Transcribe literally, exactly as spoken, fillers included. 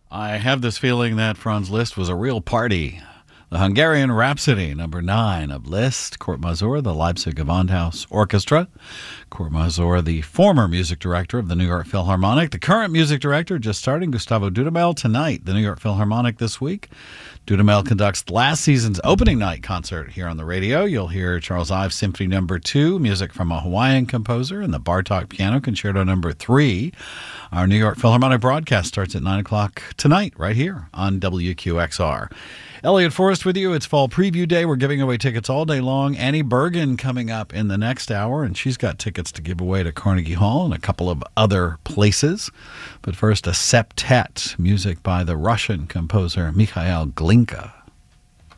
I have this feeling that Franz Liszt was a real party. The Hungarian Rhapsody, number nine of Liszt. Kurt Masur, the Leipzig Gewandhaus Orchestra. Kurt Masur, the former music director of the New York Philharmonic. The current music director, just starting, Gustavo Dudamel, tonight, the New York Philharmonic this week. Dudamel conducts last season's opening night concert here on the radio. You'll hear Charles Ives Symphony number two, music from a Hawaiian composer, and the Bartok Piano Concerto number three. Our New York Philharmonic broadcast starts at nine o'clock tonight, right here on W Q X R. Elliot Forrest with you. It's Fall Preview Day. We're giving away tickets all day long. Annie Bergen coming up in the next hour, and she's got tickets to give away to Carnegie Hall and a couple of other places. But first, a septet, music by the Russian composer Mikhail Glinka.